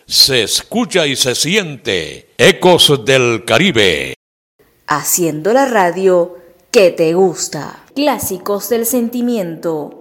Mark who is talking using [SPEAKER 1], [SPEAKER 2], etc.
[SPEAKER 1] se escucha y se siente. Ecos del Caribe.
[SPEAKER 2] Haciendo la radio que te gusta. Clásicos del sentimiento.